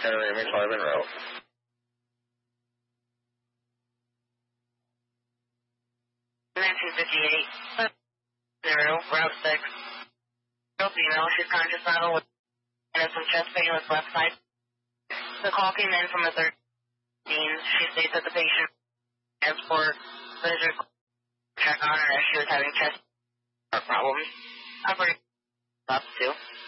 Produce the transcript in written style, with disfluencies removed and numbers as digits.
Miami 5 en route. Route 6. Female, she's conscious now with some chest pain with left side. The call came in from a 13. She states that the patient has for vision check on her as she was having chest problems. Operating up too.